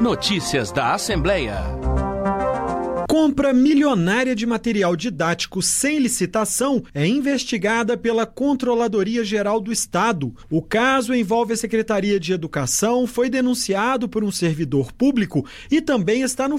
Notícias da Assembleia. Compra milionária de material didático sem licitação é investigada pela Controladoria Geral do Estado. O caso envolve a Secretaria de Educação, foi denunciado por um servidor público e também está no